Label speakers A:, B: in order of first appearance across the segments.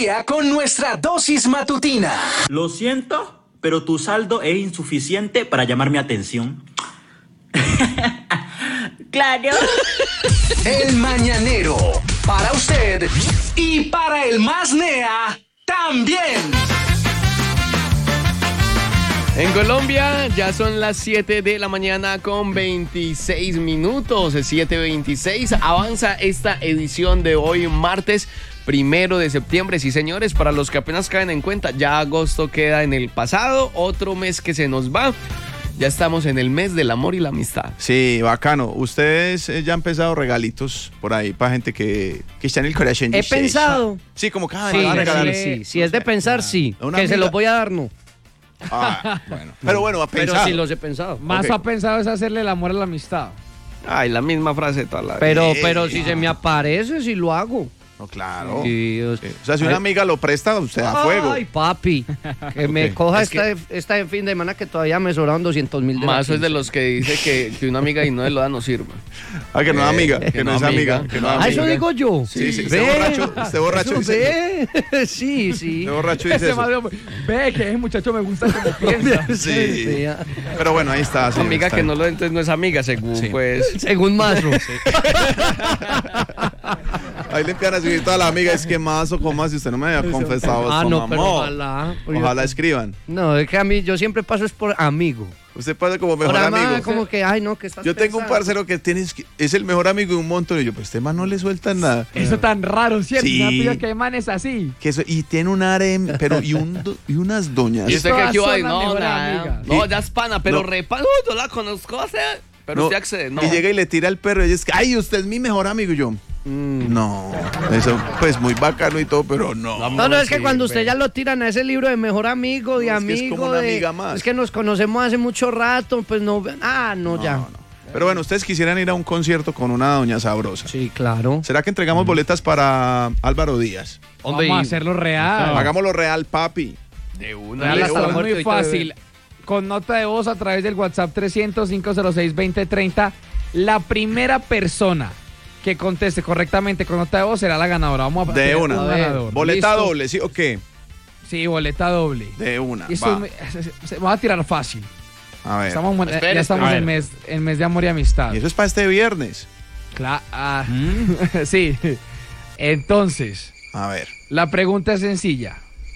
A: día con nuestra dosis matutina.
B: Lo siento, pero tu saldo es insuficiente para llamar mi atención. Claro.
A: El Mañanero, para usted y para el más nea también.
C: En Colombia ya son las 7 de la mañana con 26 minutos, 7:26. Avanza esta edición de hoy, martes 1 de septiembre. Sí, señores, para los que apenas caen en cuenta, ya agosto queda en el pasado, otro mes que se nos va. Ya estamos en el mes del amor y la amistad.
D: Sí, bacano. Ustedes ya han pensado regalitos por ahí para gente que está en el corazón.
E: He pensado.
D: Sí, como que
E: Sí,
D: va a regalar.
E: sí. Si es de pensar, sí.
D: Una
E: Que
D: amiga.
E: se los voy a dar, no.
D: Bueno. Pero bueno, ha pensado.
E: Pero sí los he pensado.
F: Más ha pensado es hacerle el amor a la amistad.
C: Ay, la misma frase toda la vida.
E: Pero si se me aparece, sí lo hago.
D: No, claro.
E: Dios.
D: Sí. O sea, si una amiga lo presta, usted da fuego.
E: Ay, papi. Que me coja esta fin de semana que todavía me sobraron 200.000 de
C: Más es de los que dice que una amiga y no lo da no sirve.
D: Ah, que no es amiga, que no es amiga. Que no es amiga.
E: Eso digo yo.
D: Sí. Usted borracho dice.
E: Sí.
D: Usted borracho dice eso.
F: Ve que ese muchacho me gusta como piensa.
D: Sí. Pero bueno, ahí está. Sí,
C: Amiga
D: está
C: que
D: bien.
C: no lo entonces no es amiga, según
E: Según Mazo.
D: Ahí le empiezan a escribir toda la amiga, es que Mazo, ¿cómo así? Usted no me había confesado esto,
E: No, pero
D: mamá.
E: ojalá.
D: Ojalá escriban.
E: No, es que a mí yo siempre paso es por amigo.
D: Usted pasa como mejor
E: Ahora,
D: amigo.
E: como que, ay, no, que estás
D: Yo tengo un
E: pensando?
D: parcero que es el mejor amigo de un montón. Y yo, pues este man no le suelta nada.
F: Eso tan raro, ¿cierto?
D: Sí.
F: Me ha pedido que man es así.
D: Y tiene un harem, pero y unas doñas.
C: Y usted que aquí
F: Todas
C: va y
F: son las
C: no,
F: mejores
C: nada.
F: amigas.
C: No, ya es pana, pero
D: No.
C: repana, yo la conozco, o sea, pero
D: No,
C: usted accede, no.
D: Y llega y le tira al perro y ella es que, ay, usted es mi mejor amigo. Y yo, no, eso pues muy bacano y todo, pero no.
E: No, es que cuando usted ya lo tiran a ese libro de mejor amigo, de
D: No, es que es
E: amigo,
D: como una
E: de...
D: amiga más.
E: Es que nos conocemos hace mucho rato, pues no... ya.
D: Pero bueno, ustedes quisieran ir a un concierto con una doña sabrosa.
E: Sí, claro.
D: ¿Será que entregamos boletas para Álvaro Díaz?
F: Vamos a hacerlo real.
D: Hagámoslo real, papi.
C: De una.
F: Real,
D: de
F: hasta
D: una.
F: muy fácil. Con nota de voz a través del WhatsApp 300-506-2030, la primera persona que conteste correctamente con nota de voz será la ganadora. Vamos a
D: De
F: tener
D: una.
F: un ganador.
D: Boleta
F: ¿Listo?
D: doble, ¿sí o qué?
F: Sí, boleta doble.
D: De una.
F: Y
D: Va.
F: se va a tirar fácil.
D: A ver.
C: Espere,
F: Ya estamos
C: a
F: en mes de amor y amistad.
D: Y eso es para este viernes.
F: Sí. Entonces,
D: A ver.
F: la pregunta es sencilla.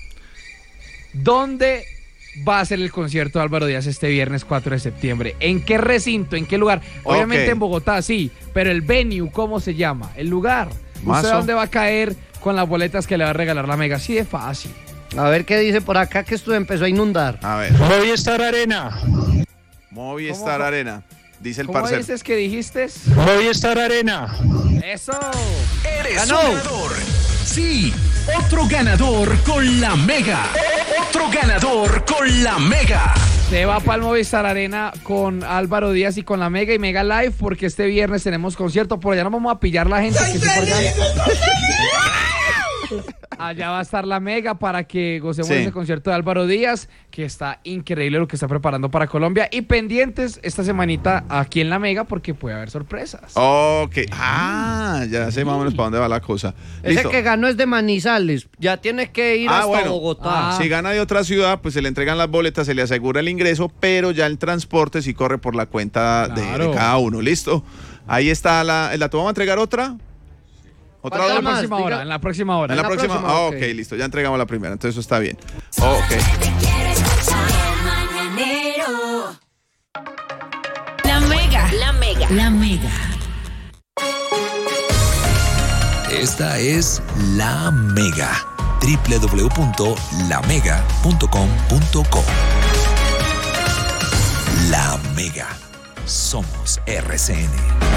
F: ¿Dónde va a ser el concierto de Álvaro Díaz este viernes 4 de septiembre? ¿En qué recinto? ¿En qué lugar? Obviamente
D: Ok.
F: en Bogotá, sí, pero el venue, ¿cómo se llama? El lugar.
D: Mazo.
F: ¿Usted a dónde va a caer con las boletas que le va a regalar la Mega? Así de fácil.
E: A ver qué dice por acá que esto empezó a inundar.
D: A ver.
G: Movistar Arena.
D: Movistar
F: ¿Cómo?
D: Arena. Dice el
F: ¿Cómo
D: parcero.
F: dices que dijiste?
G: Movistar Arena.
F: ¡Eso!
A: Eres
E: ¡Ganó!
A: un ganador. Sí, otro ganador con la Mega. Otro ganador con la Mega.
F: Se va para el Movistar Arena con Álvaro Díaz y con la Mega y Mega Live porque este viernes tenemos concierto. Por allá no vamos a pillar la gente que sí por allá. Allá va a estar la Mega para que gocemos
D: Sí.
F: de ese concierto de Álvaro Díaz, que está increíble lo que está preparando para Colombia. Y pendientes esta semanita aquí en la Mega porque puede haber sorpresas.
D: Ok. Ya sé más o menos para dónde va la cosa.
E: Ese
D: Listo.
E: que ganó es de Manizales. Ya tiene que ir hasta Bogotá.
D: Si gana de otra ciudad, pues se le entregan las boletas, se le asegura el ingreso, pero ya el transporte sí corre por la cuenta de
F: Claro.
D: cada uno. ¿Listo? Ahí está la ¿vamos a entregar otra? ¿Otra
E: Falta
F: En la
D: doble?
E: más,
F: próxima
E: diga.
F: hora, en la próxima hora.
D: ¿En la
E: la
D: próxima?
E: próxima,
D: Ok,
E: ok.
D: listo, ya entregamos la primera, entonces eso está bien. Ok.
H: La Mega. La Mega. La Mega.
I: Esta es La Mega. www.lamega.com.co. La Mega. Somos RCN.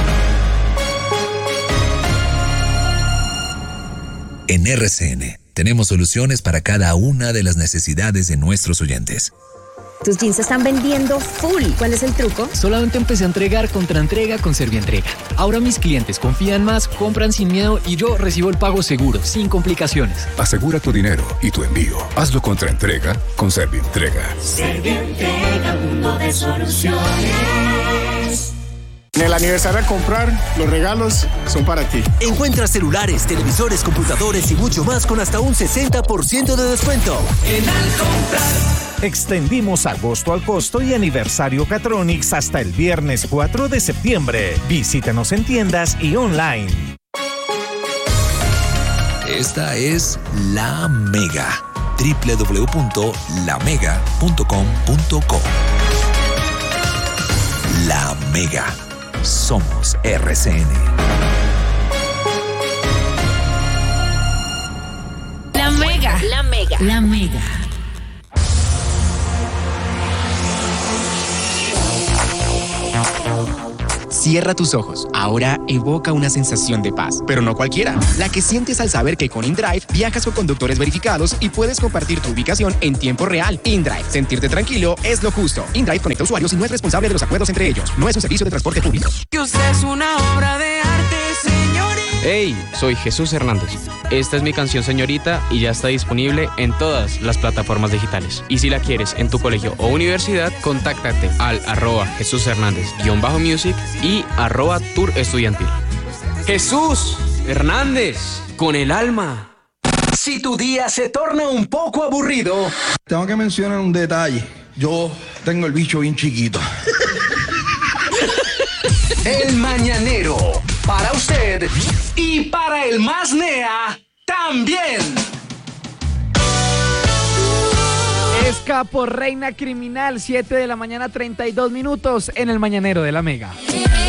I: En RCN tenemos soluciones para cada una de las necesidades de nuestros oyentes.
J: Tus jeans se están vendiendo full. ¿Cuál es el truco?
K: Solamente empecé a entregar contraentrega con Servientrega. Ahora mis clientes confían más, compran sin miedo y yo recibo el pago seguro, sin complicaciones.
L: Asegura tu dinero y tu envío. Hazlo contra entrega con Servientrega.
H: Servientrega, mundo de soluciones.
M: En el aniversario a comprar, los regalos son para ti.
N: Encuentra celulares, televisores, computadores y mucho más con hasta un 60% de descuento.
O: En Al Comprar. Extendimos agosto al costo y aniversario Catronics hasta el viernes 4 de septiembre. Visítanos en tiendas y online.
I: Esta es La Mega. www.lamega.com.co. La Mega. Somos RCN.
H: La Mega. La Mega. La Mega.
P: Cierra tus ojos. Ahora evoca una sensación de paz, pero no cualquiera. La que sientes al saber que con InDrive viajas con conductores verificados y puedes compartir tu ubicación en tiempo real. InDrive. Sentirte tranquilo es lo justo. InDrive conecta usuarios y no es responsable de los acuerdos entre ellos. No es un servicio de transporte público.
Q: Que usted es una obra de arte, señorita.
R: Hey, soy Jesús Hernández. Esta es mi canción Señorita y ya está disponible en todas las plataformas digitales. Y si la quieres en tu colegio o universidad, contáctate al @JesúsHernández_music y @tour estudiantil. Jesús Hernández, con el alma.
A: Si tu día se torna un poco aburrido,
S: tengo que mencionar un detalle. Yo tengo el bicho bien chiquito.
A: El Mañanero, para usted y para el más nea también.
F: Escapo, reina criminal, 7 de la mañana, 32 minutos en el Mañanero de La Mega.